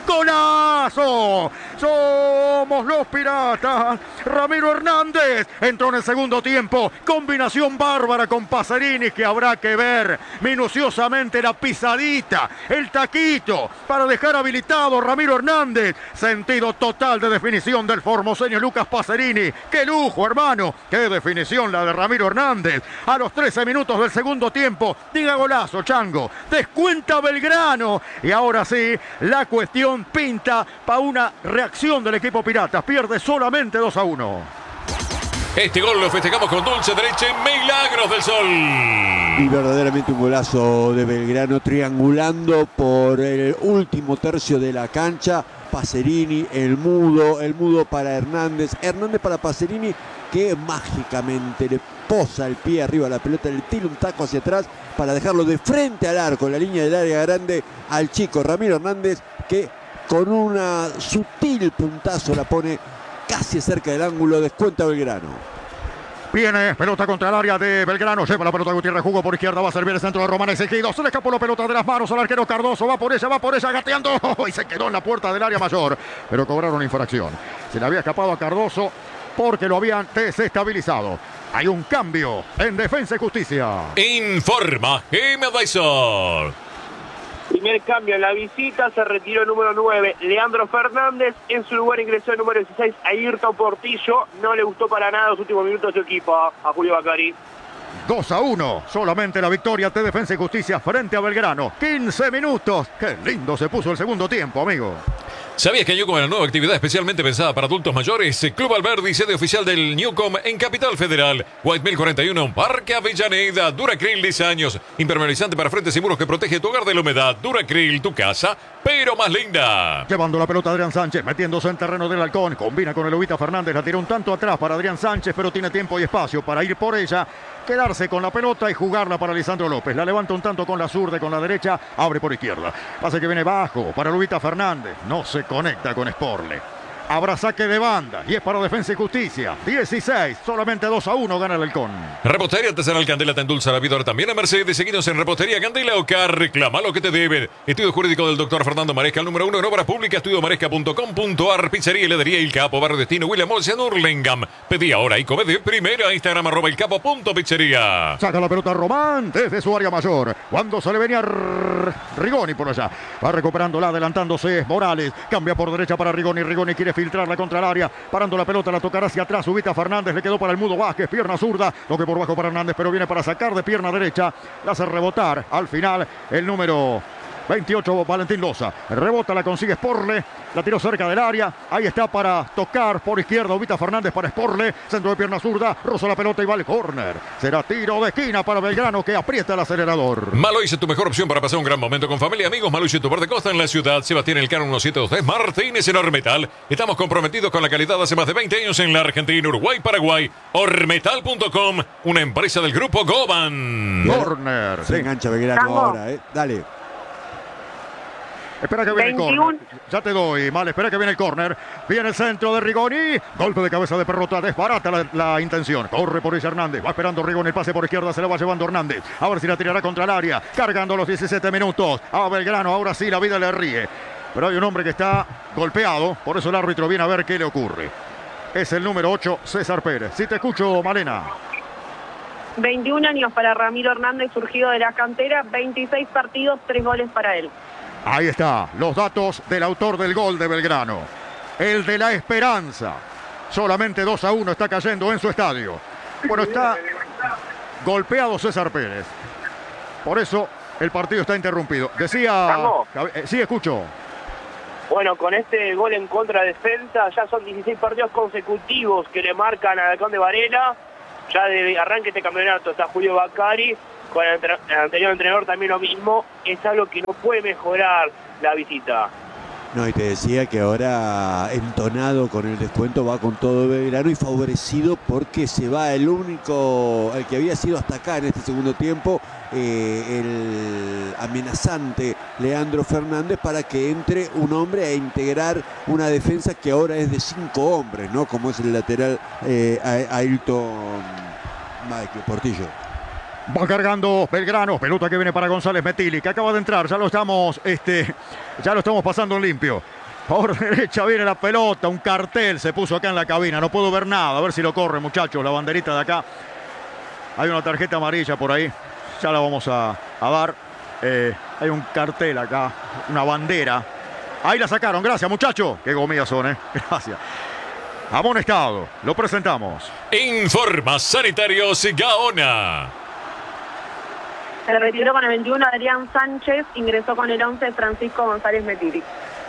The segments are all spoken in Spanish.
¡Golazo! Somos los Piratas. Ramiro Hernández entró en el segundo tiempo. Combinación bárbara con Pacerini que habrá que ver minuciosamente la pisadita, el taquito para dejar habilitado Ramiro Hernández. Sentido total de definición del formoseño Lucas Pacerini. ¡Qué lujo, hermano! ¡Qué definición la de Ramiro Hernández! A los 13 minutos del segundo tiempo. Diga golazo, Chango. Descuenta Belgrano. Y ahora sí, la cuestión pinta para una reacción del equipo Piratas. Pierde solamente 2-1. Este gol lo festejamos con dulce derecha en Milagros del Sol. Y verdaderamente un golazo de Belgrano, triangulando por el último tercio de la cancha. Pacerini, el mudo para Hernández para Pacerini, que mágicamente le posa el pie arriba a la pelota, le tira un taco hacia atrás para dejarlo de frente al arco, en la línea del área grande, al chico Ramiro Hernández, que con una sutil puntazo la pone casi cerca del ángulo. Descuenta Belgrano. Viene, pelota contra el área de Belgrano, lleva la pelota Gutiérrez, jugó por izquierda, va a servir el centro de Román Ezequiel, se le escapó la pelota de las manos al arquero Cardoso, va por ella, gateando, y se quedó en la puerta del área mayor, pero cobraron infracción. Se le había escapado a Cardoso porque lo habían desestabilizado. Hay un cambio en Defensa y Justicia. Informa Jimmy Dyson. Primer cambio en la visita, se retiró el número 9, Leandro Fernández. En su lugar ingresó el número 16, Ayrton Portillo. No le gustó para nada los últimos minutos de su equipo a Julio Bacari. 2-1, solamente la victoria de Defensa y Justicia frente a Belgrano. 15 minutos, qué lindo se puso el segundo tiempo, amigo. ¿Sabías que Newcom es la nueva actividad especialmente pensada para adultos mayores? Club Alberdi, sede oficial del Newcom en Capital Federal. White 1041, Parque Avellaneda. Duracril, 10 años. Impermeabilizante para frentes y muros que protege tu hogar de la humedad. Duracril, tu casa, pero más linda. Llevando la pelota Adrián Sánchez, metiéndose en terreno del Halcón. Combina con el Ubita Fernández, la tiró un tanto atrás para Adrián Sánchez, pero tiene tiempo y espacio para ir por ella, quedarse con la pelota y jugarla para Lisandro López. La levanta un tanto con la zurda y con la derecha, abre por izquierda. Pase que viene bajo para Ubita Fernández. No se conecta con Sporle. Habrá saque de banda y es para Defensa y Justicia. 16, solamente 2-1 gana el Halcón. Repostería Artesanal Candela te endulza la vida ahora también a Mercedes. Seguinos en Repostería Candela Ocar. Reclama lo que te deben. Estudio jurídico del doctor Fernando Maresca, el número 1 en obras públicas, estudiomaresca.com.ar. Pizzería y heladería El Capo, Barrio Destino, William Molce, Hurlingham. Pedí ahora y come de primera. Instagram @elcapo.pizzería. Saca la pelota Román desde su área mayor. Cuando se le venía Rigoni por allá. Va recuperándola, adelantándose Morales. Cambia por derecha para Rigoni. Rigoni quiere filtrarla contra el área, parando la pelota, la tocará hacia atrás, Ubita Fernández, le quedó para el Mudo Vázquez, pierna zurda, lo que por bajo para Hernández, pero viene para sacar de pierna derecha, la hace rebotar, al final el número 28, Valentín Loza, rebota, la consigue Sporle, la tiró cerca del área, ahí está para tocar por izquierda, Ubita Fernández para Sporle, centro de pierna zurda, roza la pelota y va al córner, será tiro de esquina para Belgrano que aprieta el acelerador. Maloise, tu mejor opción para pasar un gran momento con familia y amigos. Maloise, tu bar de costa en la ciudad. Sebastián Elcano 1723, Martínez en Ormetal. Estamos comprometidos con la calidad hace más de 20 años en la Argentina, Uruguay, Paraguay. Ormetal.com, una empresa del grupo Goban. Córner. Se engancha Belgrano ahora, Dale. Espera que viene 21. el córner. Ya te doy, mal. Espera que viene el córner. Viene el centro de Rigoni. Golpe de cabeza de Perrota. Desbarata la intención. Corre por ese Hernández. Va esperando Rigoni. El pase por izquierda. Se lo va llevando Hernández. A ver si la tirará contra el área. Cargando los 17 minutos. A Belgrano. Ahora sí la vida le ríe. Pero hay un hombre que está golpeado. Por eso el árbitro viene a ver qué le ocurre. Es el número 8, César Pérez. Si te escucho, Malena. 21 años para Ramiro Hernández, surgido de la cantera. 26 partidos, 3 goles para él. Ahí está, los datos del autor del gol de Belgrano. El de la esperanza. Solamente 2-1 está cayendo en su estadio. Bueno, está golpeado César Pérez. Por eso el partido está interrumpido. Decía... Sí, escucho. Bueno, con este gol en contra de Defensa, ya son 16 partidos consecutivos que le marcan a Halcón de Varela. Ya de arranque este campeonato está Julio Bacari. Con el anterior entrenador también lo mismo. Es algo que no puede mejorar la visita. No, y te decía que ahora entonado con el descuento va con todo Belgrano y favorecido porque se va el que había sido hasta acá en este segundo tiempo, el amenazante Leandro Fernández, para que entre un hombre a integrar una defensa que ahora es de 5 hombres, ¿no? Como es el lateral Ayrton Portillo. Va cargando Belgrano, pelota que viene para González Metili, que acaba de entrar, ya lo estamos pasando en limpio. Por derecha viene la pelota, un cartel se puso acá en la cabina, no puedo ver nada, a ver si lo corre, muchachos, la banderita de acá. Hay una tarjeta amarilla por ahí, ya la vamos a dar. Hay un cartel acá, una bandera. Ahí la sacaron, gracias muchachos. Qué gomidas son, gracias. Amonestado, lo presentamos. Informa Sanitarios Gaona. Se retiró con el 21 Adrián Sánchez, ingresó con el 11 Francisco González Metiri.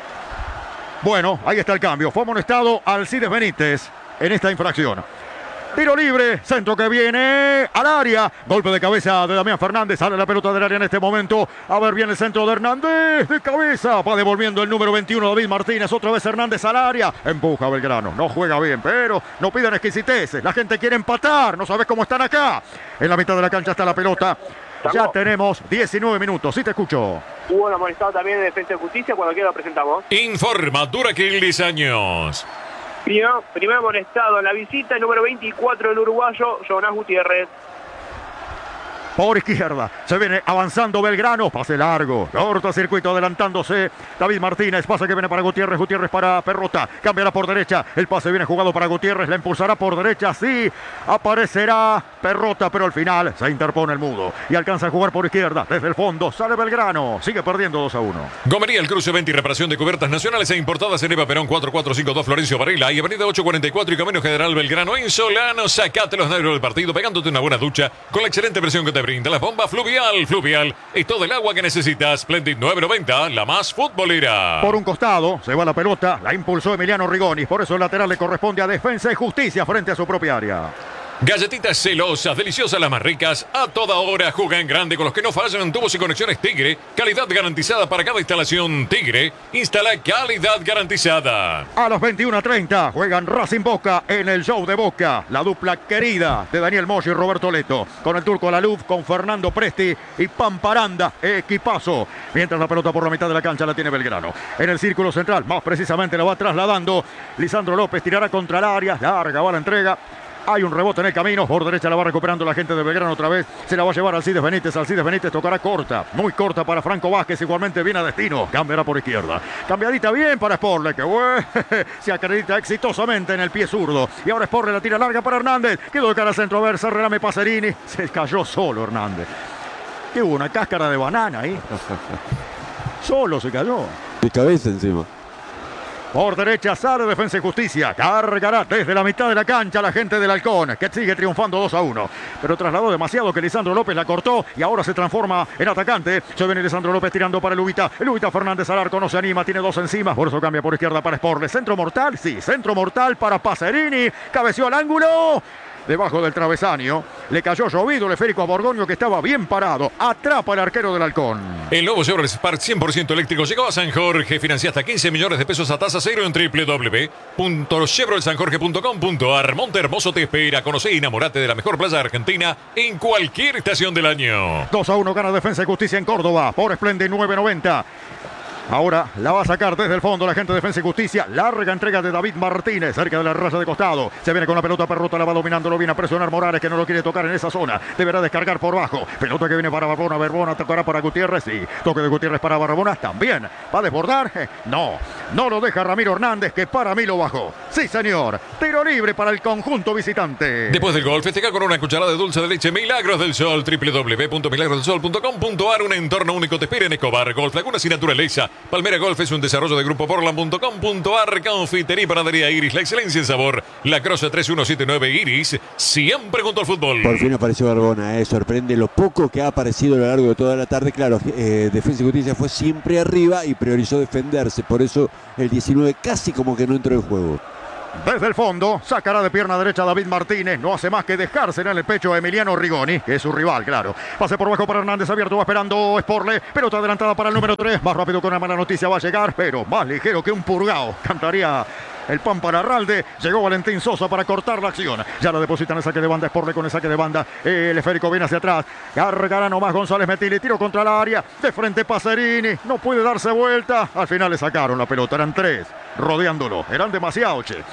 Bueno, ahí está el cambio. Fue amonestado Alcides Benítez en esta infracción. Tiro libre, centro que viene al área. Golpe de cabeza de Damián Fernández. Sale la pelota del área en este momento. A ver bien el centro de Hernández. De cabeza. Va devolviendo el número 21 David Martínez. Otra vez Hernández al área. Empuja Belgrano. No juega bien, pero no piden exquisiteces. La gente quiere empatar. No sabes cómo están acá. En la mitad de la cancha está la pelota. Ya tenemos 19 minutos. Sí te escucho. Hubo un amonestado también de Defensa y Justicia. Cuando quiera lo presentamos. Informa Duraquil Diseños. Primer amonestado en la visita, el número 24, el uruguayo Jonás Gutiérrez. Por izquierda, se viene avanzando Belgrano, pase largo, cortocircuito adelantándose David Martínez, pase que viene para Gutiérrez, Gutiérrez para Perrota, cambiará por derecha, el pase viene jugado para Gutiérrez, la impulsará por derecha, sí, aparecerá Perrota, pero al final se interpone el mudo y alcanza a jugar por izquierda, desde el fondo, sale Belgrano, sigue perdiendo 2-1. Gomería El Cruce 20 y reparación de cubiertas nacionales e importadas en Eva Perón 4452 Florencio Varela y Avenida 844 y Camino General Belgrano en Solano. Sacate los nervios del partido pegándote una buena ducha con la excelente presión que te brinda la bomba Fluvial y todo el agua que necesitas. Splendid 990, la más futbolera. Por un costado se va la pelota, la impulsó Emiliano Rigoni, por eso el lateral le corresponde a Defensa y Justicia frente a su propia área. Galletitas celosas, deliciosas, las más ricas, a toda hora. Juega en grande con los que no fallan. Tubos y conexiones Tigre, calidad garantizada para cada instalación. Tigre, instala calidad garantizada. A las 21:30 juegan Racing Boca en el show de Boca. La dupla querida de Daniel Moyo y Roberto Leto. Con el turco Laluf, con Fernando Presti y Pamparanda. Equipazo. Mientras la pelota por la mitad de la cancha la tiene Belgrano. En el círculo central, más precisamente la va trasladando. Lisandro López tirará contra el área. Larga va la entrega. Hay un rebote en el camino, por derecha la va recuperando la gente de Belgrano otra vez, se la va a llevar Alcides Benítez tocará corta, muy corta para Franco Vázquez, igualmente viene a destino, cambiará por izquierda, cambiadita bien para Sporle, que bueno, se acredita exitosamente en el pie zurdo, y ahora Sporle la tira larga para Hernández, quedó de cara al centro, a ver, Serrelame Pacerini, se cayó solo Hernández, que hubo una cáscara de banana ahí, solo se cayó. De cabeza encima. Por derecha sale Defensa y Justicia. Cargará desde la mitad de la cancha la gente del Halcón, que sigue triunfando 2-1. Pero trasladó demasiado que Lisandro López la cortó y ahora se transforma en atacante. Se viene Lisandro López tirando para el Ubita Fernández al arco, no se anima, tiene dos encima. Por eso cambia por izquierda para Sporle. Centro mortal, sí, centro mortal para Pacerini. Cabeció al ángulo. Debajo del travesaño, le cayó llovido el esférico a Borgoño, que estaba bien parado. Atrapa el arquero del Halcón. El nuevo Chevrolet Spark 100% eléctrico llegó a San Jorge. Financia hasta 15 millones de pesos a tasa cero en www.chevroletsanjorge.com.ar. Monte Hermoso te espera. Conoce y enamorate de la mejor playa de Argentina en cualquier estación del año. 2-1 gana Defensa y Justicia en Córdoba por Splendid 990. Ahora la va a sacar desde el fondo la gente de Defensa y Justicia. Larga entrega de David Martínez cerca de la raya de costado. Se viene con la pelota Perrota, la va dominando, lo viene a presionar Morales, que no lo quiere tocar en esa zona. Deberá descargar por bajo. Pelota que viene para Barbona. Barbona tocará para Gutiérrez. Sí, toque de Gutiérrez para Barbona. También va a desbordar. No lo deja Ramiro Hernández, que para mí lo bajó. Sí, señor. Tiro libre para el conjunto visitante. Después del gol, festeja con una cucharada de dulce de leche Milagros del Sol. www.milagrosdelsol.com.ar. Un entorno único te espera en Escobar Golf, Laguna sin naturaleza. Palmera Golf es un desarrollo de Grupo Portland.com.ar. Confitería y panadería Iris, la excelencia en sabor. La Croce 3179 Iris, siempre junto al fútbol. Por fin apareció Barbona, sorprende lo poco que ha aparecido a lo largo de toda la tarde. Claro, Defensa y Justicia fue siempre arriba y priorizó defenderse, por eso el 19 casi como que no entró en juego. Desde el fondo, sacará de pierna derecha David Martínez. No hace más que dejársela en el pecho a Emiliano Rigoni, que es su rival, claro. Pase por bajo para Hernández, abierto, va esperando Sporle. Pelota adelantada para el número 3. Más rápido con una mala noticia va a llegar, pero más ligero que un purgao. Cantaría el Pámpara Arralde. Llegó Valentín Sosa para cortar la acción. Ya la depositan el saque de banda. Sporle con el saque de banda. El esférico viene hacia atrás. Cargará nomás González Metili. Tiro contra la área. De frente Pacerini. No puede darse vuelta. Al final le sacaron la pelota. Eran 3 rodeándolo. Eran demasiado, che.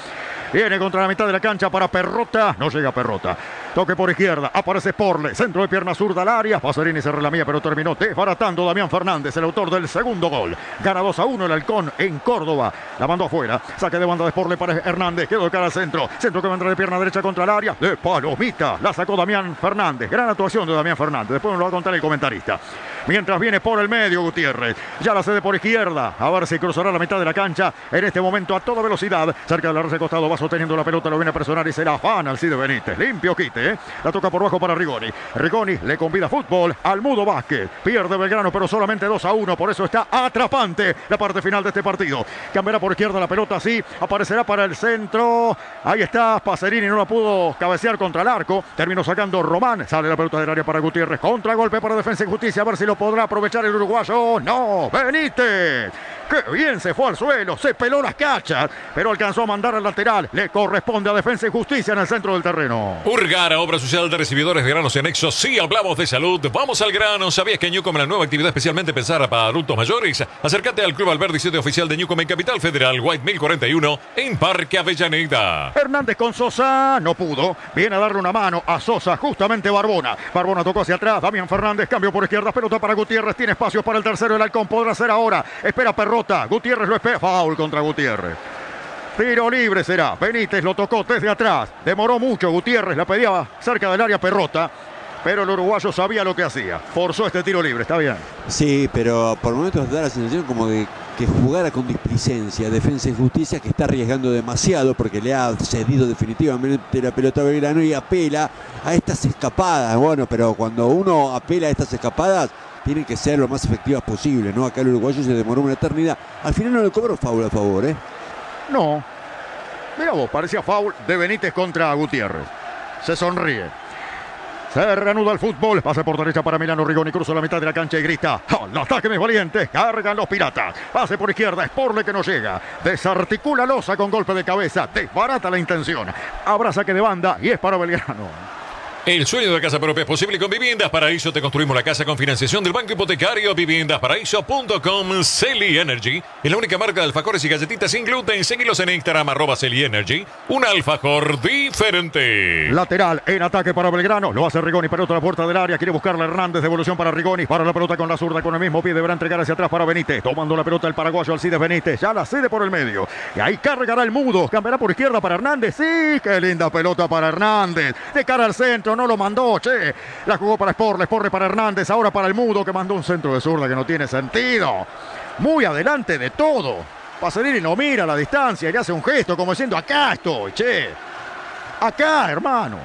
Viene contra la mitad de la cancha para Perrota. No llega Perrota. Toque por izquierda. Aparece Sporle. Centro de pierna zurda al área. Pasarini se relamía, pero terminó desbaratando Damián Fernández, el autor del segundo gol. Gana 2-1 el Halcón en Córdoba. La mandó afuera. Saque de banda de Sporle para Hernández. Quedó de cara al centro. Centro que vendrá de pierna derecha contra el área. De palomita. La sacó Damián Fernández. Gran actuación de Damián Fernández. Después nos lo va a contar el comentarista. Mientras viene por el medio Gutiérrez. Ya la cede por izquierda. A ver si cruzará la mitad de la cancha. En este momento a toda velocidad. Cerca de la red de costado va sosteniendo la pelota. Lo viene a presionar y se la afana Alcide Benítez. Limpio quite. La toca por bajo para Rigoni. Rigoni le convida fútbol al Mudo Vázquez. Pierde Belgrano, pero solamente 2-1. Por eso está atrapante la parte final de este partido. Cambiará por izquierda la pelota. Sí. Aparecerá para el centro. Ahí está. Pacerini no la pudo cabecear contra el arco. Terminó sacando Román. Sale la pelota del área para Gutiérrez. Contragolpe para Defensa y Justicia. A ver si lo podrá aprovechar el uruguayo. No. Benítez. ¡Qué bien se fue al suelo! Se peló las cachas, pero alcanzó a mandar al lateral. Le corresponde a Defensa y Justicia en el centro del terreno. Urgara, obra social de recibidores de granos y anexos. Sí, hablamos de salud. Vamos al grano. ¿Sabías que Newcom es la nueva actividad especialmente pensada para adultos mayores? Acércate al Club Alberdi, sitio oficial de Newcom en Capital Federal, White 1041, en Parque Avellaneda. Hernández con Sosa, no pudo. Viene a darle una mano a Sosa, justamente Barbona. Barbona tocó hacia atrás. Damián Fernández, cambio por izquierda. Pelota para Gutiérrez. Tiene espacio para el tercero. El Halcón podrá hacer ahora. Espera Perrota. Gutiérrez lo espera. Foul contra Gutiérrez. Tiro libre será. Benítez lo tocó desde atrás. Demoró mucho. Gutiérrez la pedía cerca del área Perrota. Pero el uruguayo sabía lo que hacía. Forzó este tiro libre. Está bien. Sí, pero por momentos da la sensación como de que jugara con displicencia. Defensa y Justicia, que está arriesgando demasiado porque le ha cedido definitivamente la pelota a Belgrano y apela a estas escapadas. Bueno, pero cuando uno apela a estas escapadas, tienen que ser lo más efectivas posible, ¿no? Acá el uruguayo se demoró una eternidad. Al final no le cobró foul a favor, ¿eh? No. Mira vos, parecía foul de Benítez contra Gutiérrez. Se sonríe. Se reanuda el fútbol. Pase por derecha para Milano Rigoni. Cruza la mitad de la cancha y grita: ¡al ataque, mis valientes! Cargan los piratas. Pase por izquierda. Sporle que no llega. Desarticula Loza con golpe de cabeza. Desbarata la intención. Habrá saque de banda y es para Belgrano. El sueño de casa propia es posible con Viviendas Paraíso. Te construimos la casa con financiación del Banco Hipotecario. Viviendasparaíso.com. Celi Energy es la única marca de alfajores y galletitas sin gluten. Seguilos en Instagram, @Celi Energy. Un alfajor diferente. Lateral en ataque para Belgrano. Lo hace Rigoni, pelota a la puerta del área. Quiere buscarla Hernández. Devolución para Rigoni. Para la pelota con la zurda. Con el mismo pie deberá entregar hacia atrás para Benítez. Tomando la pelota el paraguayo Alcides Benítez. Ya la cede por el medio. Y ahí cargará el Mudo. Cambiará por izquierda para Hernández. Sí, qué linda pelota para Hernández. De cara al centro. No lo mandó, che. La jugó para Sporle para Hernández. Ahora para el Mudo, que mandó un centro de zurda que no tiene sentido. Muy adelante de todo. Pacerini no mira a la distancia y le hace un gesto como diciendo: acá estoy, che. Acá, hermano.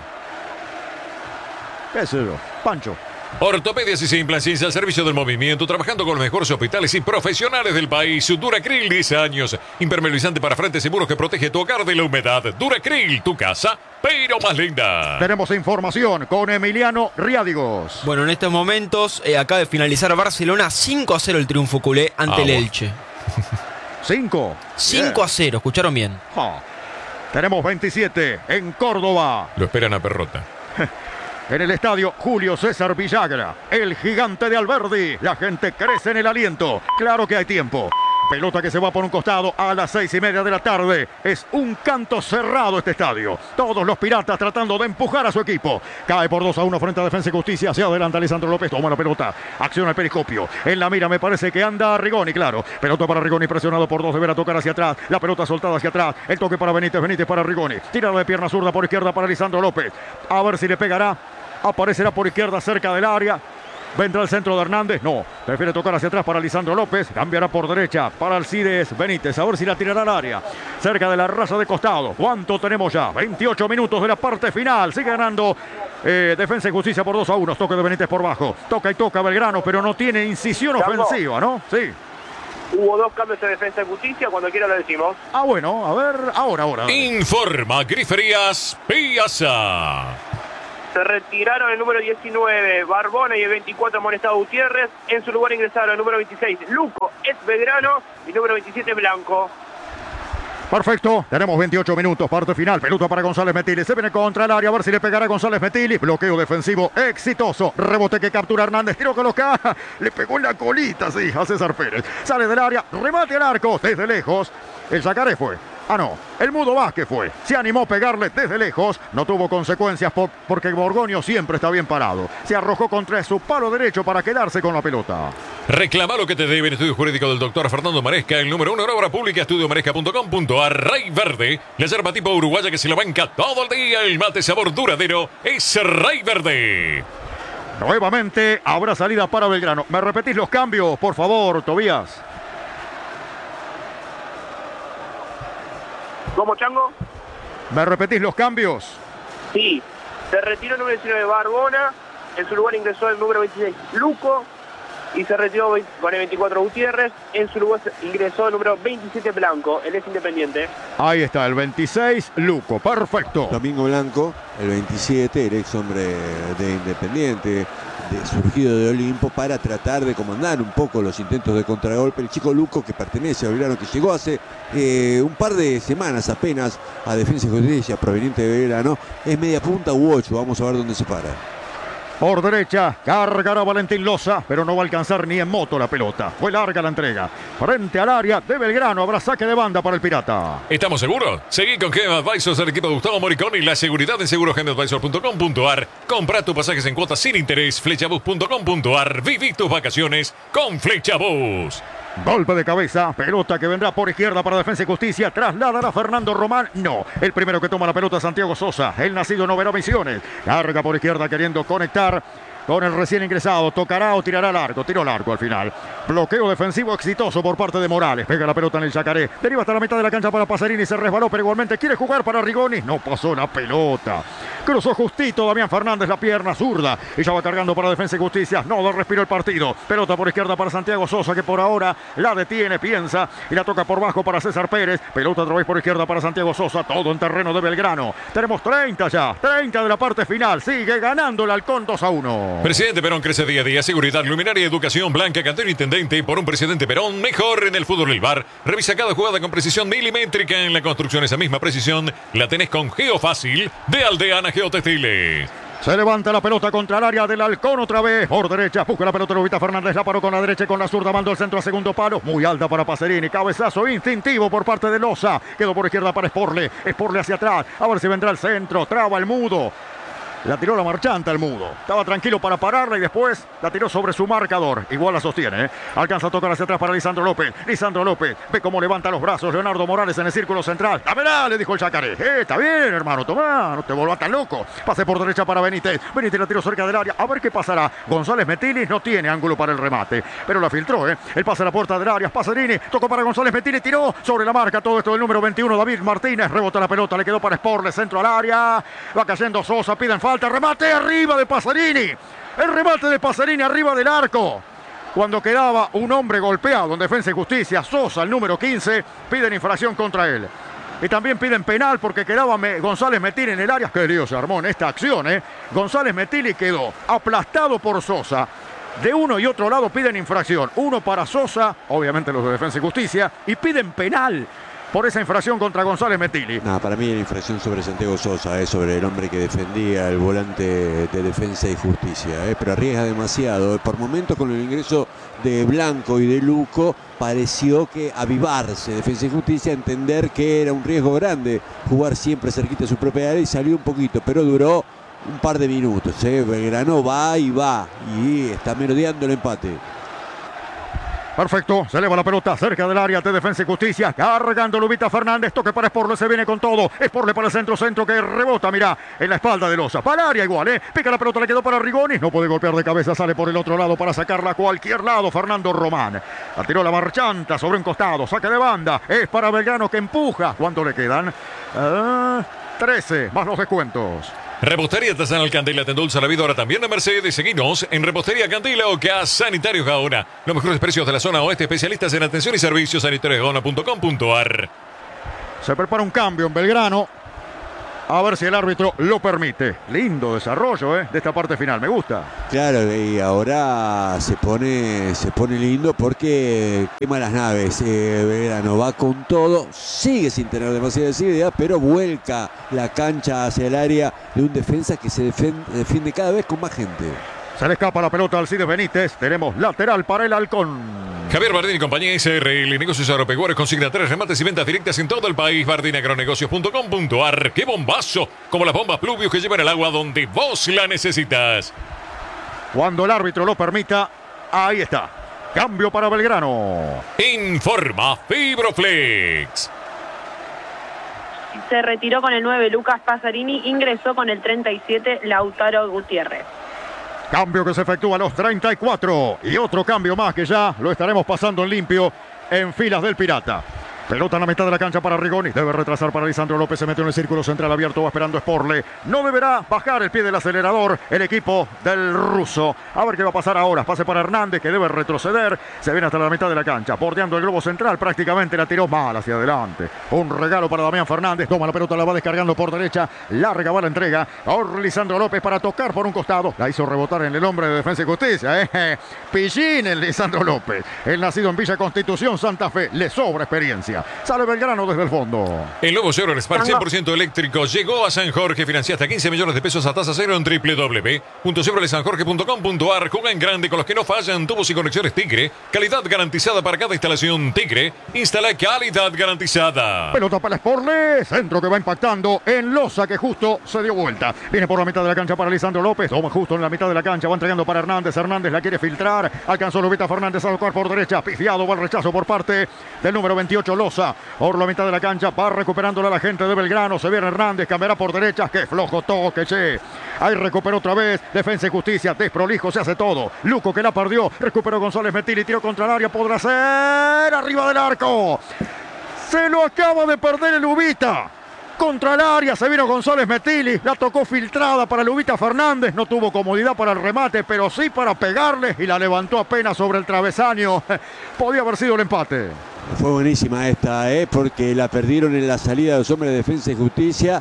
¿Qué es eso? Pancho. Ortopedias y Implants al servicio del movimiento, trabajando con los mejores hospitales y profesionales del país. Duracril, 10 años. Impermeabilizante para frentes seguros que protege tu hogar de la humedad. Duracril, tu casa, pero más linda. Tenemos información con Emiliano Riádigos. Bueno, en estos momentos acaba de finalizar Barcelona 5-0 el triunfo culé ante el Elche. 5-0, escucharon bien. Tenemos 27 en Córdoba. Lo esperan a Perrota. En el estadio Julio César Villagra, el gigante de Alberdi. La gente crece en el aliento. Claro que hay tiempo. Pelota que se va por un costado a las 6:30 de la tarde. Es un canto cerrado este estadio. Todos los piratas tratando de empujar a su equipo. Cae por 2-1 frente a Defensa y Justicia. Hacia adelante Lisandro López. Toma la pelota. Acciona el periscopio. En la mira me parece que anda Rigoni, claro. Pelota para Rigoni presionado por dos. Deberá tocar hacia atrás. La pelota soltada hacia atrás. El toque para Benítez. Benítez para Rigoni. Tirada de pierna zurda por izquierda para Lisandro López. A ver si le pegará. Aparecerá por izquierda cerca del área. Vendrá el centro de Hernández. No. Prefiere tocar hacia atrás para Lisandro López. Cambiará por derecha para Alcides Benítez. A ver si la tirará al área. Cerca de la raza de costado. ¿Cuánto tenemos ya? 28 minutos de la parte final. Sigue ganando Defensa y Justicia por 2-1. Toque de Benítez por bajo. Toca y toca Belgrano, pero no tiene incisión ofensiva, ¿no? Sí. Hubo 2 cambios de Defensa y Justicia, cuando quiera lo decimos. Bueno, a ver, ahora. Informa Griferías Piazza. Se retiraron el número 19, Barbona, y el 24, Amonestado Gutiérrez. En su lugar ingresaron el número 26, Luco, es Belgrano, y el número 27, Blanco. Perfecto, tenemos 28 minutos, parte final. Pelota para González Metili, se viene contra el área, a ver si le pegará González Metili. Bloqueo defensivo exitoso, rebote que captura Hernández, tiro que lo caja, le pegó en la colita, sí, a César Pérez. Sale del área, remate al arco, desde lejos. El sacaré fue Ah, no, el Mudo Vázquez fue. Se animó a pegarle desde lejos. No tuvo consecuencias porque Borgoño siempre está bien parado. Se arrojó contra su palo derecho para quedarse con la pelota. Reclama lo que te debe en estudio jurídico del doctor Fernando Maresca, el número 1 en obra pública, estudiomaresca.com.ar. Rey Verde, la yerba tipo uruguaya que se la banca todo el día. El mate sabor duradero es Rey Verde. Nuevamente habrá salida para Belgrano. ¿Me repetís los cambios, por favor, Tobías? ¿Cómo, Chango? ¿Me repetís los cambios? Sí. Se retiró el número 19 Barbona. En su lugar ingresó el número 26 Luco. Y se retiró con el 24 Gutiérrez. En su lugar ingresó el número 27 Blanco. Él es Independiente. Ahí está, el 26 Luco. Perfecto. Domingo Blanco, el 27, el ex hombre de Independiente, surgido de Olimpo, para tratar de comandar un poco los intentos de contragolpe. El chico Luco, que pertenece a Belgrano, que llegó hace un par de semanas apenas a Defensa y Justicia, proveniente de Belgrano, es media punta u 8. Vamos a ver dónde se para. Por derecha, cargará Valentín Loza, pero no va a alcanzar ni en moto la pelota. Fue larga la entrega. Frente al área de Belgrano, habrá saque de banda para el Pirata. ¿Estamos seguros? Seguí con Gem Advisors, el equipo de Gustavo Moricón y la seguridad en segurogemadvisor.com.ar. Compra tus pasajes en cuotas sin interés. Flechabus.com.ar. Viví tus vacaciones con Flechabus. Golpe de cabeza, pelota que vendrá por izquierda para Defensa y Justicia. Trasladará Fernando Román. No, el primero que toma la pelota es Santiago Sosa. El nacido no verá Misiones. Carga por izquierda queriendo conectar con el recién ingresado. Tocará o tirará largo. Tiro largo al final. Bloqueo defensivo exitoso por parte de Morales. Pega la pelota en el Yacaré. Deriva hasta la mitad de la cancha para Pasarini. Se resbaló, pero igualmente quiere jugar para Rigoni. No pasó la pelota. Cruzó justito Damián Fernández la pierna zurda. Y ya va cargando para Defensa y Justicia. No da respiro el partido. Pelota por izquierda para Santiago Sosa, que por ahora la detiene, piensa. Y la toca por bajo para César Pérez. Pelota otra vez por izquierda para Santiago Sosa. Todo en terreno de Belgrano. Tenemos 30 ya. 30 de la parte final. Sigue ganando el Halcón 2-1. Presidente Perón crece día a día. Seguridad, luminaria, educación, Blanca, cantero intendente. Por un presidente Perón, mejor en el fútbol del bar. Revisa cada jugada con precisión milimétrica. En la construcción, esa misma precisión la tenés con Geofácil de Aldeana Geotextiles. Se levanta la pelota contra el área del Halcón otra vez. Por derecha, busca la pelota Lubita Fernández. La paró con la derecha y con la zurda. Mandó el centro a segundo palo. Muy alta para Pacerini. Cabezazo instintivo por parte de Loza. Quedó por izquierda para Sporle. Sporle hacia atrás. A ver si vendrá el centro. Traba el Mudo. La tiró la marchanta el Mudo. Estaba tranquilo para pararla y después la tiró sobre su marcador. Igual la sostiene. Alcanza a tocar hacia atrás para Lisandro López. Lisandro López ve cómo levanta los brazos. Leonardo Morales en el círculo central. ¡Dámela! Le dijo el Yacaré. Está bien, hermano. Tomá. No te vuelvas tan loco. Pase por derecha para Benítez. Benítez la tiró cerca del área. A ver qué pasará. González Metilis no tiene ángulo para el remate. Pero la filtró, El pase a la puerta del área. Pacerini. Tocó para González Metilis. Tiró sobre la marca. Todo esto del número 21. David Martínez. Rebota la pelota. Le quedó para Sporle. Centro al área. Va cayendo Sosa. Piden falta. Remate arriba de Pacerini. El remate de Pacerini arriba del arco. Cuando quedaba un hombre golpeado en Defensa y Justicia, Sosa, el número 15, piden infracción contra él. Y también piden penal porque quedaba González Metili en el área. Qué lío se armó en esta acción, González Metili quedó aplastado por Sosa. De uno y otro lado piden infracción. Uno para Sosa, obviamente los de Defensa y Justicia, y piden penal por esa infracción contra González Metili. No, para mí la infracción sobre Santiago Sosa, sobre el hombre que defendía el volante de Defensa y Justicia, pero arriesga demasiado. Por momentos con el ingreso de Blanco y de Luco pareció que avivarse Defensa y Justicia, entender que era un riesgo grande jugar siempre cerquita de su propia área y salió un poquito, pero duró un par de minutos. Belgrano va y está merodeando el empate. Perfecto, se eleva la pelota cerca del área de Defensa y Justicia, cargando Lubita Fernández, toque para Sporle, se viene con todo, Sporle para el centro que rebota, mirá, en la espalda de Loza, para el área igual, pica la pelota, le quedó para Rigoni, no puede golpear de cabeza, sale por el otro lado para sacarla a cualquier lado, Fernando Román, la tiró la marchanta sobre un costado, saque de banda, es para Belgrano que empuja, ¿cuánto le quedan? 13, más los descuentos. Repostería Artesanal Candela te endulza la vida ahora también de Mercedes. Seguinos en Repostería Candela o Gas Sanitarios Gaona. Los mejores precios de la zona oeste, especialistas en atención y servicios sanitariosgaona.com.ar. Se prepara un cambio en Belgrano. A ver si el árbitro lo permite. Lindo desarrollo de esta parte final, me gusta. Claro, y ahora se pone lindo porque quema las naves. Belgrano va con todo, sigue sin tener demasiadas ideas, pero vuelca la cancha hacia el área de un defensa que se defiende cada vez con más gente. Se le escapa la pelota al Alcides Benítez. Tenemos lateral para el Halcón. Javier Bardini y compañía SRL Negocios Agropecuarios consigna 3 remates y ventas directas en todo el país. bardiniagronegocios.com.ar. ¡Qué bombazo! Como las bombas Pluvius que llevan el agua donde vos la necesitas. Cuando el árbitro lo permita, ahí está. Cambio para Belgrano. Informa Fibroflex. Se retiró con el 9 Lucas Pasarini, ingresó con el 37 Lautaro Gutiérrez. Cambio que se efectúa a los 34. Y otro cambio más que ya lo estaremos pasando en limpio en filas del Pirata. Pelota en la mitad de la cancha para Rigoni. Debe retrasar para Lisandro López. Se metió en el círculo central abierto. Va esperando Sporle. No deberá bajar el pie del acelerador el equipo del ruso. A ver qué va a pasar ahora. Pase para Hernández que debe retroceder. Se viene hasta la mitad de la cancha. Bordeando el globo central. Prácticamente la tiró mal hacia adelante. Un regalo para Damián Fernández. Toma la pelota. La va descargando por derecha. Larga va la entrega. Ahora Lisandro López para tocar por un costado. La hizo rebotar en el hombre de Defensa y Justicia. Pillín el Lisandro López. El nacido en Villa Constitución, Santa Fe. Le sobra experiencia. Sale Belgrano desde el fondo. El nuevo Chevrolet Spark 100% eléctrico llegó a San Jorge. Financia hasta 15 millones de pesos a tasa cero en www.chevroletsanjorge.com.ar. Juega en grande con los que no fallan. Tubos y conexiones Tigre. Calidad garantizada para cada instalación Tigre. Instala calidad garantizada. Pelota para Sporle. Centro que va impactando en losa que justo se dio vuelta. Viene por la mitad de la cancha para Lisandro López. Toma justo en la mitad de la cancha. Va entregando para Hernández. Hernández la quiere filtrar. Alcanzó Lubita Fernández a tocar por derecha. Pifiado va el rechazo por parte del número 28 Loza. Por la mitad de la cancha va recuperándola la gente de Belgrano. Se viene Hernández, cambiará por derecha. Qué flojo toque, che. Ahí recuperó otra vez. Defensa y Justicia, desprolijo, se hace todo. Luco que la perdió. Recuperó González Metili, tiró contra el área. Podrá ser arriba del arco. Se lo acaba de perder el Lubita. Contra el área se vino González Metili. La tocó filtrada para Lubita Fernández. No tuvo comodidad para el remate, pero sí para pegarle. Y la levantó apenas sobre el travesaño. Podía haber sido el empate. Fue buenísima esta, porque la perdieron en la salida de los hombres de Defensa y Justicia.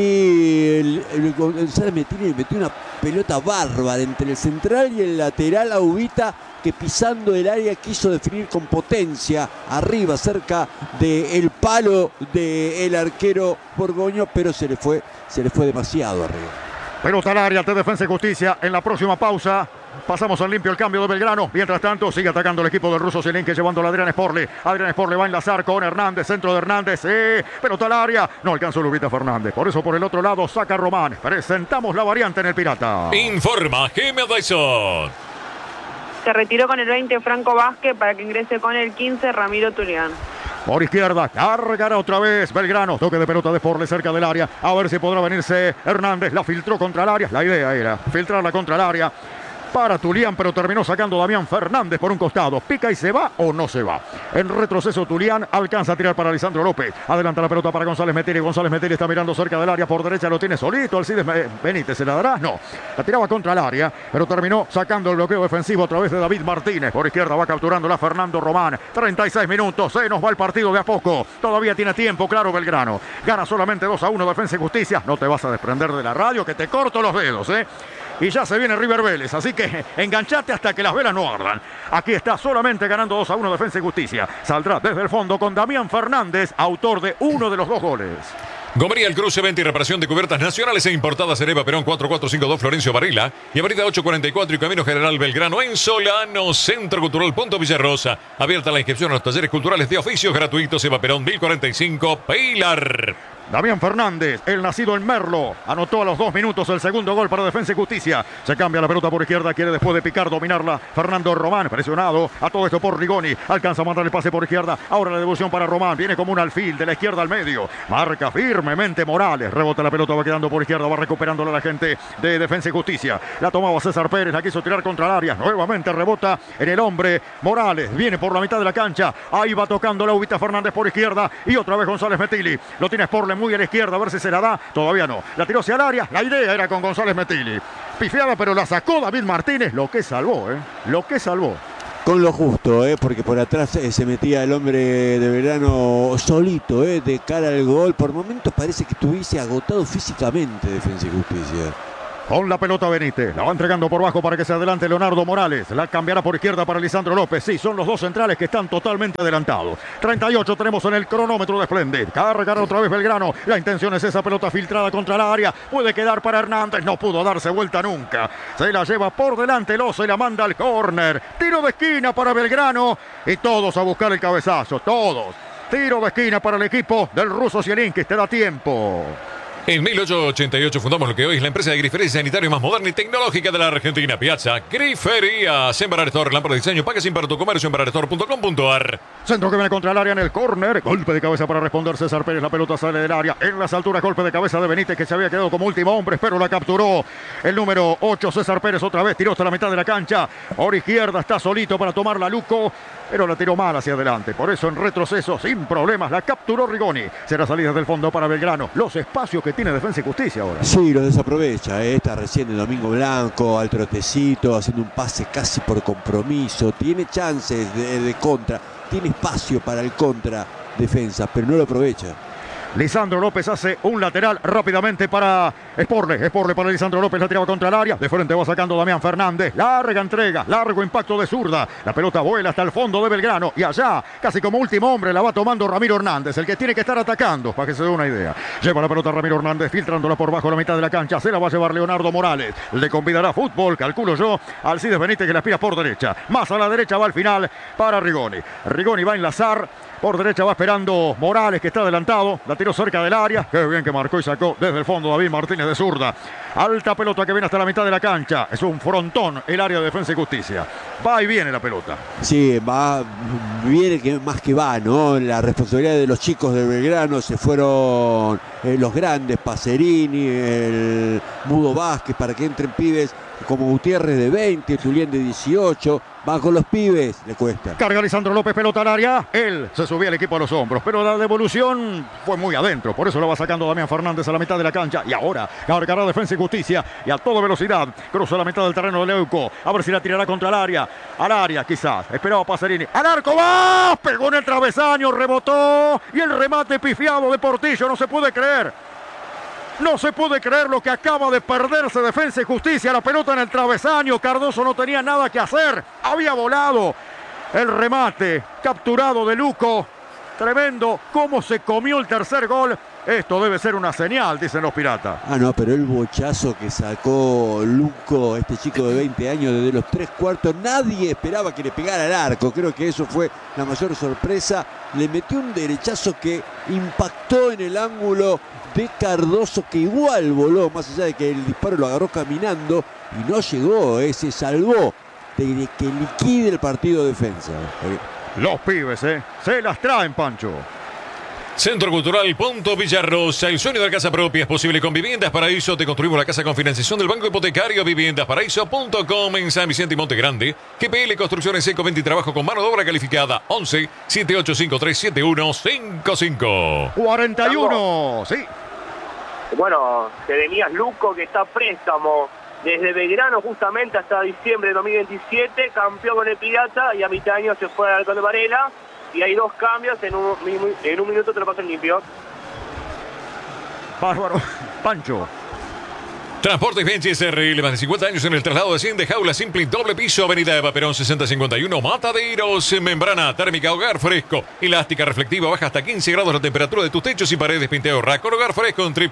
Y González Metili metió una pelota bárbara entre el central y el lateral a Ubita, que pisando el área quiso definir con potencia arriba, cerca del palo del arquero Borgoño, pero se le fue demasiado arriba. Pelota al área de Defensa y Justicia. En la próxima pausa pasamos al limpio el cambio de Belgrano. Mientras tanto sigue atacando el equipo del ruso Zelenke, llevando a Adrián Sporle. Adrián Sporle va a enlazar con Hernández. Centro de Hernández. Pelota al área. No alcanzó Lubita Fernández. Por eso por el otro lado saca Román. Presentamos la variante en el Pirata. Informa Gemma Dyson. Se retiró con el 20 Franco Vázquez para que ingrese con el 15 Ramiro Tulián. Por izquierda, cargará otra vez Belgrano. Toque de pelota de Sporle cerca del área. A ver si podrá venirse Hernández. La filtró contra el área. La idea era filtrarla contra el área para Tulián, pero terminó sacando Damián Fernández por un costado. ¿Pica y se va o no se va? En retroceso Tulián alcanza a tirar para Lisandro López. Adelanta la pelota para González Metili. González Metili está mirando cerca del área. Por derecha lo tiene solito. Alcides Benítez, ¿se la dará? No. La tiraba contra el área, pero terminó sacando el bloqueo defensivo a través de David Martínez. Por izquierda va capturándola Fernando Román. 36 minutos. Se nos va el partido de a poco. Todavía tiene tiempo, claro, Belgrano. Gana solamente 2-1 Defensa y Justicia. No te vas a desprender de la radio que te corto los dedos, Y ya se viene River Vélez, así que enganchate hasta que las velas no ardan. Aquí está solamente ganando 2-1 Defensa y Justicia. Saldrá desde el fondo con Damián Fernández, autor de uno de los 2 goles. Gomería El Cruce, venta y reparación de cubiertas nacionales e importadas en Eva Perón 4452 Florencio Varela y Avenida 844 y Camino General Belgrano en Solano, Centro Cultural Punto Villarrosa. Abierta la inscripción a los talleres culturales de oficios gratuitos. Eva Perón 1045 Pilar. Damián Fernández, el nacido en Merlo, anotó a los 2 minutos el segundo gol para Defensa y Justicia. Se cambia la pelota por izquierda, quiere después de picar dominarla Fernando Román, presionado a todo esto por Rigoni. Alcanza a mandar el pase por izquierda, ahora la devolución para Román, viene como un alfil de la izquierda al medio. Marca firmemente Morales, rebota la pelota, va quedando por izquierda, va recuperándola la gente de Defensa y Justicia. La tomaba César Pérez, la quiso tirar contra el área, nuevamente rebota en el hombre Morales, viene por la mitad de la cancha, ahí va tocando la Ubita Fernández por izquierda y otra vez González Metili. Lo tiene Sporle muy a la izquierda, a ver si se la da, todavía no. La tiró hacia el área, la idea era con González Metili. Pifiada, pero la sacó David Martínez, lo que salvó, lo que salvó. Con lo justo, porque por atrás se metía el hombre de Belgrano solito, de cara al gol. Por momentos parece que estuviese agotado físicamente Defensa y Justicia. Con la pelota Benítez, la va entregando por bajo para que se adelante Leonardo Morales. La cambiará por izquierda para Lisandro López. Sí, son los dos centrales que están totalmente adelantados. 38 tenemos en el cronómetro de Splendid. Cargará otra vez Belgrano. La intención es esa pelota filtrada contra el área. Puede quedar para Hernández. No pudo darse vuelta nunca. Se la lleva por delante Loza y la manda al córner. Tiro de esquina para Belgrano. Y todos a buscar el cabezazo. Todos. Tiro de esquina para el equipo del ruso Zielinski. Te da tiempo. En 1888 fundamos lo que hoy es la empresa de grifería sanitario más moderna y tecnológica de la Argentina. Piazza Griferías. Embarrar Store, lámpara de diseño, pague sin para tu comercio, embarrarstore.com.ar. Centro que viene contra el área en el córner. Golpe de cabeza para responder César Pérez. La pelota sale del área. En las alturas, golpe de cabeza de Benítez, que se había quedado como último hombre, pero la capturó el número 8, César Pérez. Otra vez tiró hasta la mitad de la cancha. Por izquierda está solito para tomarla Luco, pero la tiró mal hacia adelante. Por eso en retroceso, sin problemas, la capturó Rigoni. Será salida del fondo para Belgrano. Los espacios que tiene Defensa y Justicia ahora. Sí, lo desaprovecha. Está recién el Domingo Blanco, al trotecito, haciendo un pase casi por compromiso. Tiene chances de contra. Tiene espacio para el contra defensa, pero no lo aprovecha. Lisandro López hace un lateral rápidamente para Sporle para Lisandro López, la tiraba contra el área. De frente va sacando Damián Fernández. Larga entrega, largo impacto de zurda. La pelota vuela hasta el fondo de Belgrano. Y allá, casi como último hombre, la va tomando Ramiro Hernández, el que tiene que estar atacando, para que se dé una idea. Lleva la pelota Ramiro Hernández, filtrándola por bajo la mitad de la cancha. Se la va a llevar Leonardo Morales. Le convidará fútbol, calculo yo, Alcides Benítez, que la aspira por derecha. Más a la derecha va al final para Rigoni. Rigoni va a enlazar. Por derecha va esperando Morales, que está adelantado. La tiró cerca del área. Qué bien que marcó y sacó desde el fondo David Martínez de zurda. Alta pelota que viene hasta la mitad de la cancha. Es un frontón el área de Defensa y Justicia. Va y viene la pelota. Sí, viene más que va, ¿no? La responsabilidad de los chicos de Belgrano. Se fueron los grandes, Pacerini, el Mudo Vázquez, para que entren pibes como Gutiérrez de 20, Julián de 18. Va con los pibes, le cuesta. Carga Lisandro López, pelota al área. Él se subía el equipo a los hombros, pero la devolución fue muy adentro. Por eso lo va sacando Damián Fernández a la mitad de la cancha. Y ahora cargará Defensa y Justicia. Y a toda velocidad cruza la mitad del terreno de Leuco. A ver si la tirará contra el área. Al área quizás. Esperaba Pacerini. Al arco va. Pegó en el travesaño, rebotó. Y el remate pifiado de Portillo. No se puede creer. No se puede creer lo que acaba de perderse Defensa y Justicia. La pelota en el travesaño. Cardoso no tenía nada que hacer. Había volado. El remate capturado de Luco. Tremendo cómo se comió el tercer gol. Esto debe ser una señal, dicen los piratas. No, pero el bochazo que sacó Luco, este chico de 20 años, desde los 3/4, nadie esperaba que le pegara al arco. Creo que eso fue la mayor sorpresa. Le metió un derechazo que impactó en el ángulo de Cardoso, que igual voló, más allá de que el disparo lo agarró caminando y no llegó, se salvó de que liquide el partido de Defensa. Los pibes, se las traen, Pancho. Centro Cultural Punto Villarrosa. El sueño de la casa propia es posible con Viviendas Paraíso. Te construimos la casa con financiación del Banco Hipotecario. Viviendasparaíso.com en San Vicente y Monte Grande. GPL Construcciones Eco, venta y trabajo con mano de obra calificada. 11 7853 7155. 41, sí. Bueno, Jeremías Luco, que está a préstamo desde Belgrano justamente hasta diciembre de 2027, campeón con el Pirata, y a mitad de año se fue al Halcón de Varela. Y hay dos cambios, en un minuto te lo pasan limpio. Bárbaro. Pancho. Transportes Benches SRL, más de 50 años en el traslado de 100 de jaula simple y doble piso, avenida Eva Perón 6051, Mataderos. Membrana térmica hogar fresco, elástica reflectiva, baja hasta 15 grados la temperatura de tus techos y paredes. Pinteo rack con hogar fresco en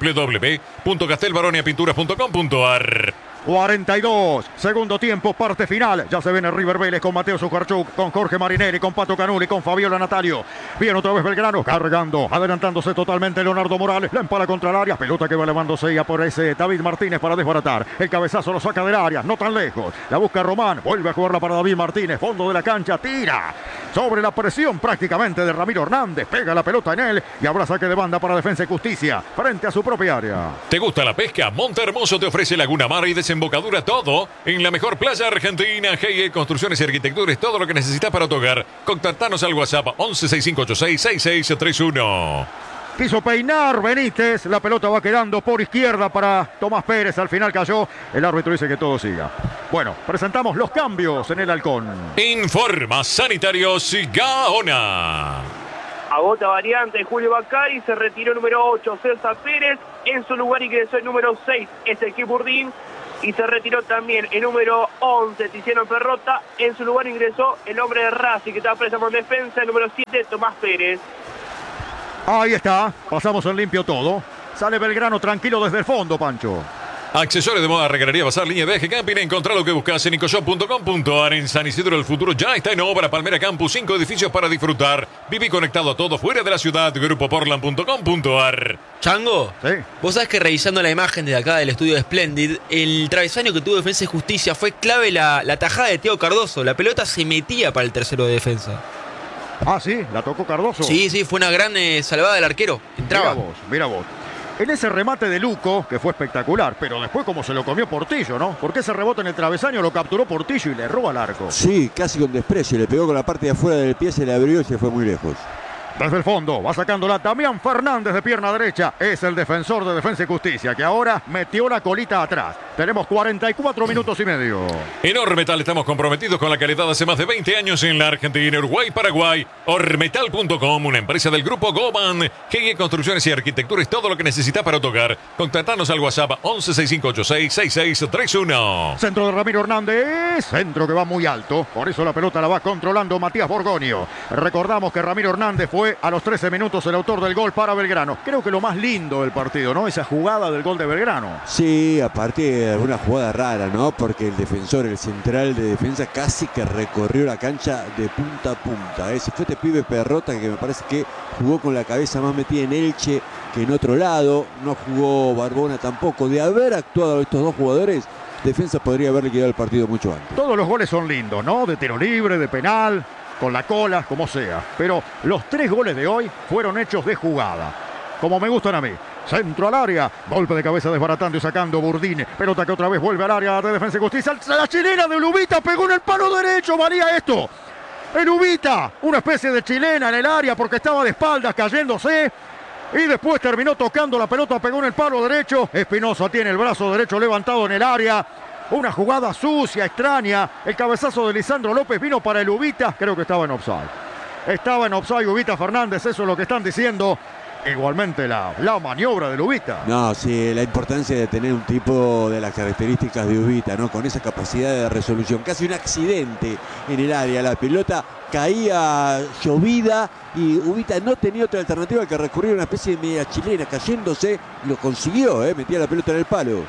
www.castelbaroniapinturas.com.ar. 42, segundo tiempo, parte final. Ya se viene River Vélez con Mateo Sujarchuk, con Jorge Marinelli, con Pato Canuli, con Fabiola Natalio. Viene otra vez Belgrano, cargando, adelantándose totalmente Leonardo Morales. La empala contra el área, pelota que va elevándose ya por ese David Martínez para desbaratar. El cabezazo lo saca del área, no tan lejos. La busca Román, vuelve a jugarla para David Martínez. Fondo de la cancha, tira. Sobre la presión prácticamente de Ramiro Hernández. Pega la pelota en él y habrá saque de banda para Defensa y Justicia frente a su propia área. ¿Te gusta la pesca? Monte Hermoso te ofrece Laguna Mar y desembocadura, todo en la mejor playa argentina. GE Construcciones y Arquitectura es todo lo que necesitas para tu hogar. Contactanos al WhatsApp 1165866631. Quiso peinar Benítez, la pelota va quedando por izquierda para Tomás Pérez, al final cayó, el árbitro dice que todo siga. Bueno, presentamos los cambios en el Halcón. Informa Sanitarios Gaona. Agota variante, Julio Bacari, se retiró el número 8, César Pérez, en su lugar ingresó el número 6, Ezequiel Burdín. Y se retiró también el número 11, Tiziano Perrotta. En su lugar ingresó el hombre de Racing que estaba préstamo en defensa, el número 7, Tomás Pérez. Ahí está, pasamos en limpio todo. Sale Belgrano tranquilo desde el fondo, Pancho. Accesorios de moda, regarería, bazar, línea de eje, camping. Encontrá lo que buscas en ecoshop.com.ar. En San Isidro el futuro ya está en obra. Palmera Campus, 5 edificios para disfrutar. Viví conectado a todo fuera de la ciudad. Grupoportland.com.ar. Chango, Sí. vos sabés que revisando la imagen desde acá del estudio de Splendid, el travesaño que tuvo Defensa y Justicia fue clave la tajada de Teo Cardoso. La pelota se metía para el tercero de defensa. Ah, sí, la tocó Cardoso. Sí, fue una gran salvada del arquero. Entraba. Mira vos. En ese remate de Luco, que fue espectacular, pero después como se lo comió Portillo, ¿no? Porque ese rebote en el travesaño lo capturó Portillo y le roba al arco. Sí, casi con desprecio. Le pegó con la parte de afuera del pie, se le abrió y se fue muy lejos. Desde el fondo va sacándola Damián Fernández de pierna derecha. Es el defensor de Defensa y Justicia que ahora metió la colita atrás. Tenemos 44 minutos y medio. En Ormetal estamos comprometidos con la calidad hace más de 20 años en la Argentina, Uruguay, Paraguay. Ormetal.com, una empresa del grupo Goban. GE Construcciones y Arquitectura es todo lo que necesitas para tu hogar. Contactanos al WhatsApp 1165866631. Centro de Ramiro Hernández. Centro que va muy alto. Por eso la pelota la va controlando Matías Borgonio. Recordamos que Ramiro Hernández fue a los 13 minutos el autor del gol para Belgrano. Creo que lo más lindo del partido, ¿no? Esa jugada del gol de Belgrano. Sí, aparte una jugada rara, ¿no? Porque el defensor, el central de defensa, casi que recorrió la cancha de punta a punta. Ese fue este pibe Perrotta que me parece que jugó con la cabeza más metida en Elche que en otro lado. No jugó Barbona tampoco. De haber actuado estos dos jugadores, Defensa podría haberle quedado el partido mucho antes. Todos los goles son lindos, ¿no? De tiro libre, de penal, con la cola, como sea. Pero los 3 goles de hoy fueron hechos de jugada, como me gustan a mí. Centro al área, golpe de cabeza desbaratando y sacando Burdine. Pelota que otra vez vuelve al área de Defensa y Justicia. La chilena de Lubita pegó en el palo derecho, valía esto. El Ubita, una especie de chilena en el área porque estaba de espaldas cayéndose. Y después terminó tocando la pelota, pegó en el palo derecho. Espinosa tiene el brazo derecho levantado en el área. Una jugada sucia, extraña. El cabezazo de Lisandro López vino para el Ubita. Creo que estaba en offside. Estaba en offside Ubita Fernández, eso es lo que están diciendo. Igualmente la maniobra de Ubita. No, sí, la importancia de tener un tipo de las características de Ubita, ¿no? Con esa capacidad de resolución. Casi un accidente en el área. La pelota caía llovida y Ubita no tenía otra alternativa que recurrir a una especie de media chilena, cayéndose. Lo consiguió, metía la pelota en el palo.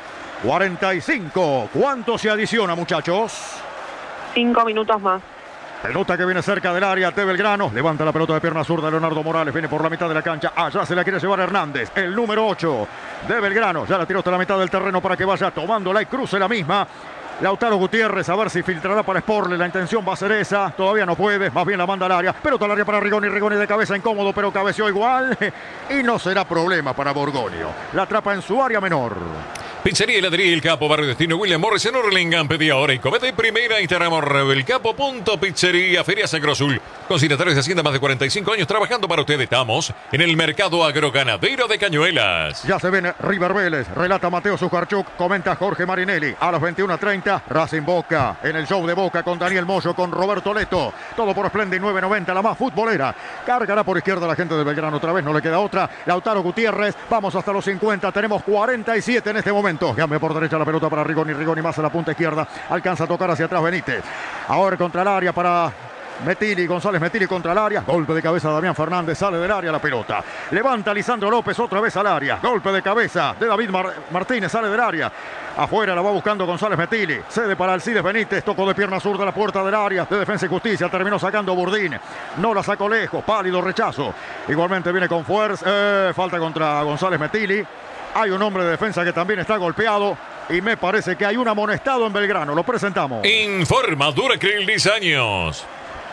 45. ¿Cuánto se adiciona, muchachos? 5 minutos más. Pelota que viene cerca del área de Belgrano. Levanta la pelota de pierna zurda. Leonardo Morales viene por la mitad de la cancha. Allá se la quiere llevar Hernández. El número 8 de Belgrano. Ya la tiró hasta la mitad del terreno para que vaya tomándola y cruce la misma. Lautaro Gutiérrez, a ver si filtrará para Sporle. La intención va a ser esa. Todavía no puede. Más bien la manda al área. Pelota al área para Rigoni. Rigoni de cabeza incómodo, pero cabeció igual. Y no será problema para Borgonio. La atrapa en su área menor. Pizzería y heladería El Capo, barrio destino William Morris en Hurlingham. Pedí ahora y comete primera. Instagram elcapo.pizzería. Feria Sacrosul. Consignatarios de Hacienda, más de 45 años trabajando para usted. Estamos en el mercado agroganadero de Cañuelas. Ya se viene River Vélez. Relata Mateo Zucharchuk. Comenta Jorge Marinelli. A las 21:30. Racing Boca. En el show de Boca con Daniel Moyo, con Roberto Leto. Todo por Splendid 990, la más futbolera. Cargará por izquierda la gente de Belgrano otra vez. No le queda otra. Lautaro Gutiérrez. Vamos hasta los 50. Tenemos 47 en este momento. Cambia por derecha la pelota para Rigoni. Rigoni más a la punta izquierda. Alcanza a tocar hacia atrás Benítez. Ahora contra el área para Metili. González Metili contra el área. Golpe de cabeza de Damián Fernández. Sale del área la pelota. Levanta Lisandro López otra vez al área. Golpe de cabeza de David Martínez. Sale del área. Afuera la va buscando González Metili. Cede para Alcides Benítez. Tocó de pierna zurda la puerta del área de Defensa y Justicia. Terminó sacando Burdín. No la sacó lejos. Pálido rechazo. Igualmente viene con fuerza. Falta contra González Metili. Hay un hombre de defensa que también está golpeado. Y me parece que hay un amonestado en Belgrano. Lo presentamos. Informa Duracril 10 años.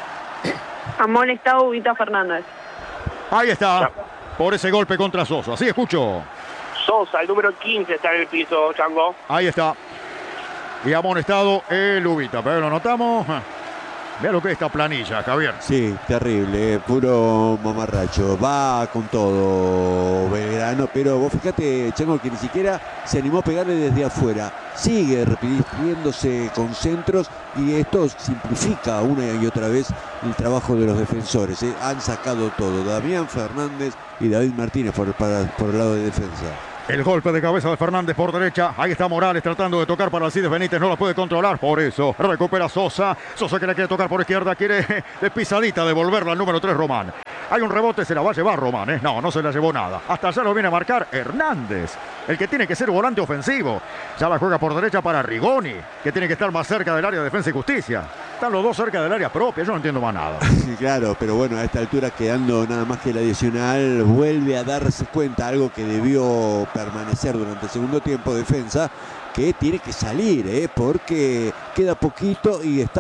Amonestado Ubita Fernández. Ahí está. Por ese golpe contra Sosa. Así escucho. Sosa, el número 15, está en el piso, Chango. Ahí está. Y amonestado el Ubita. Pero lo notamos. Vea lo que es esta planilla, Javier. Sí, terrible, puro mamarracho. Va con todo Belgrano, pero vos fíjate, Chango, que ni siquiera se animó a pegarle desde afuera. Sigue repitiéndose con centros y esto simplifica una y otra vez el trabajo de los defensores. Han sacado todo. Damián Fernández y David Martínez por el lado de defensa. El golpe de cabeza de Fernández por derecha. Ahí está Morales tratando de tocar para Alcides Benítez. No la puede controlar. Por eso recupera Sosa. Sosa que le quiere tocar por izquierda. Quiere de pisadita devolverla al número 3 Román. Hay un rebote. Se la va a llevar Román. No se la llevó nada. Hasta allá lo viene a marcar Hernández. El que tiene que ser volante ofensivo. Ya la juega por derecha para Rigoni. Que tiene que estar más cerca del área de Defensa y Justicia. Están los dos cerca del área propia. Yo no entiendo más nada. Sí, claro, pero bueno, a esta altura quedando nada más que el adicional, vuelve a darse cuenta, algo que debió permanecer durante el segundo tiempo, Defensa, que tiene que salir, porque queda poquito y está